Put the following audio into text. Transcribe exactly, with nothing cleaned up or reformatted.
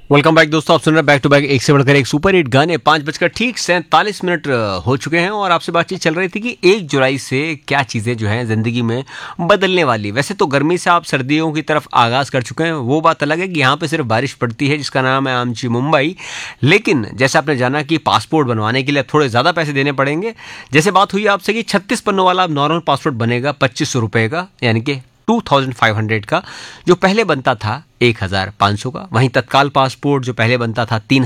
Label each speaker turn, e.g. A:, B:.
A: Welcome back दोस्तों, आप सुन रहे हैं बैक टू बैक एक से बढ़कर एक सुपर हिट गाने। पाँच बजकर ठीक सैंतालीस मिनट हो चुके हैं और आपसे बातचीत चल रही थी कि एक जुलाई से क्या चीज़ें जो हैं ज़िंदगी में बदलने वाली। वैसे तो गर्मी से आप सर्दियों की तरफ आगाज़ कर चुके हैं, वो बात अलग है कि यहाँ पे सिर्फ बारिश पड़ती है जिसका नाम है आमची मुंबई। लेकिन जैसे आपने जाना कि पासपोर्ट बनवाने के लिए थोड़े ज़्यादा पैसे देने पड़ेंगे। जैसे बात हुई आपसे कि छत्तीस पन्नों वाला नॉर्मल पासपोर्ट बनेगा पच्चीस सौ रुपये का, यानी कि टू थाउजेंड फाइव हंड्रेड का, जो पहले बनता था एक हज़ार पाँच सौ का। वहीं तत्काल पासपोर्ट जो पहले बनता था तीन